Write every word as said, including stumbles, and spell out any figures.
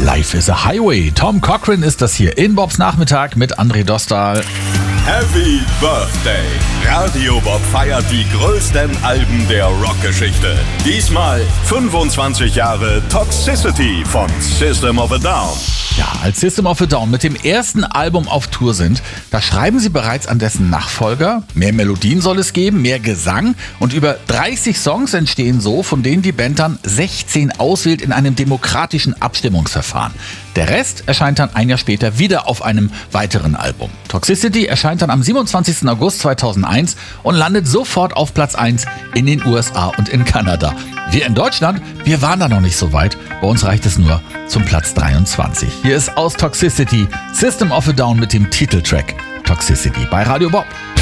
Life is a Highway. Tom Cochrane ist das hier in Bobs Nachmittag mit André Dostal. Happy Birthday! Radio Bob feiert die größten Alben der Rockgeschichte. Diesmal fünfundzwanzig Jahre Toxicity von System of a Down. Ja, als System of a Down mit dem ersten Album auf Tour sind, da schreiben sie bereits an dessen Nachfolger. Mehr Melodien soll es geben, mehr Gesang und über dreißig Songs entstehen so, von denen die Band dann sechzehn auswählt in einem demokratischen Abstimmungsverfahren. Der Rest erscheint dann ein Jahr später wieder auf einem weiteren Album. Toxicity erscheint dann am siebenundzwanzigsten August zweitausendeins und landet sofort auf Platz eins in den U S A und in Kanada. Wir in Deutschland, wir waren da noch nicht so weit. Bei uns reicht es nur zum Platz dreiundzwanzig. Hier ist aus Toxicity System of a Down mit dem Titeltrack Toxicity bei Radio Bob.